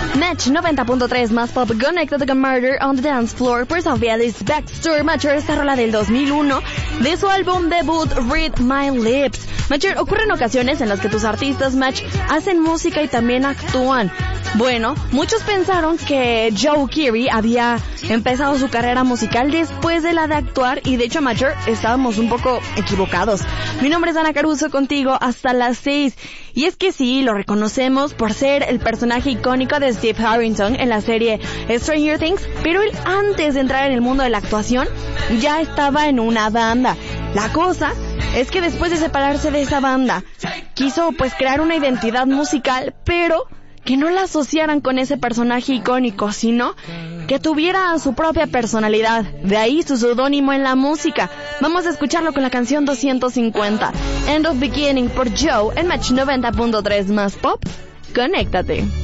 Match 90.3 más pop, Connected con Murder on the Dance Floor por Sophia Ellis Bextor. Macher, esta rola del 2001 de su álbum debut Read My Lips. Macher, ocurren ocasiones en las que tus artistas, Match, hacen música y también actúan. Bueno, muchos pensaron que Joe Keery había empezado su carrera musical después de la de actuar y de hecho, Macher, estábamos un poco equivocados. Mi nombre es Ana Caruso, contigo hasta las 6. Y es que sí, lo reconocemos por ser el personaje icónico de Steve Harrington en la serie Stranger Things, pero él antes de entrar en el mundo de la actuación ya estaba en una banda. La cosa es que después de separarse de esa banda, quiso pues crear una identidad musical, pero que no la asociaran con ese personaje icónico, sino que tuviera su propia personalidad. De ahí su seudónimo en la música. Vamos a escucharlo con la canción 250, End of Beginning por Joe en Match 90.3 más pop. Conéctate.